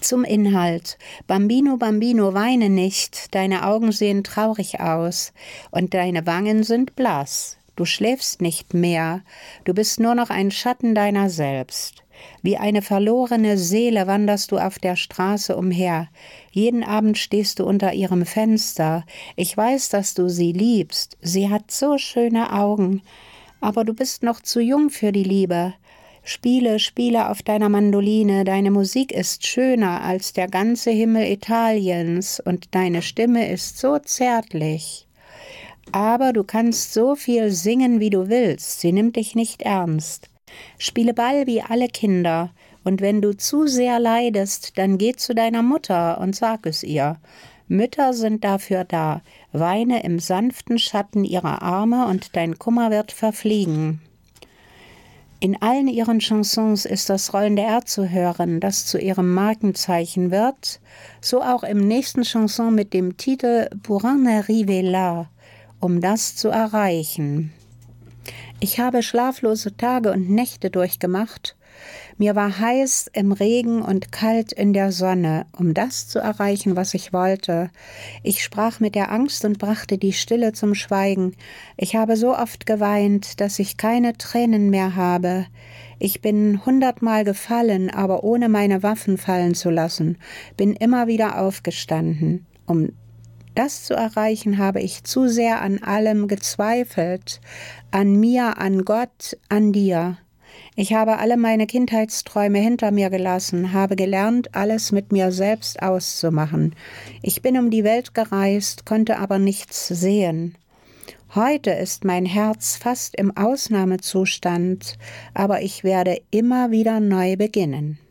Zum Inhalt. Bambino, Bambino, weine nicht, deine Augen sehen traurig aus und deine Wangen sind blass. Du schläfst nicht mehr, du bist nur noch ein Schatten deiner selbst. Wie eine verlorene Seele wanderst du auf der Straße umher. Jeden Abend stehst du unter ihrem Fenster. Ich weiß, dass du sie liebst. Sie hat so schöne Augen. Aber du bist noch zu jung für die Liebe. Spiele, spiele auf deiner Mandoline, deine Musik ist schöner als der ganze Himmel Italiens und deine Stimme ist so zärtlich. Aber du kannst so viel singen, wie du willst, sie nimmt dich nicht ernst. Spiele Ball wie alle Kinder, und wenn du zu sehr leidest, dann geh zu deiner Mutter und sag es ihr. Mütter sind dafür da, weine im sanften Schatten ihrer Arme und dein Kummer wird verfliegen. In allen ihren Chansons ist das rollende R zu hören, das zu ihrem Markenzeichen wird, so auch im nächsten Chanson mit dem Titel Pour en arriver là, um das zu erreichen. Ich habe schlaflose Tage und Nächte durchgemacht. Mir war heiß im Regen und kalt in der Sonne, um das zu erreichen, was ich wollte. Ich sprach mit der Angst und brachte die Stille zum Schweigen. Ich habe so oft geweint, dass ich keine Tränen mehr habe. Ich bin 100-mal gefallen, aber ohne meine Waffen fallen zu lassen, bin immer wieder aufgestanden. Um das zu erreichen, habe ich zu sehr an allem gezweifelt, an mir, an Gott, an dir. Ich habe alle meine Kindheitsträume hinter mir gelassen, habe gelernt, alles mit mir selbst auszumachen. Ich bin um die Welt gereist, konnte aber nichts sehen. Heute ist mein Herz fast im Ausnahmezustand, aber ich werde immer wieder neu beginnen.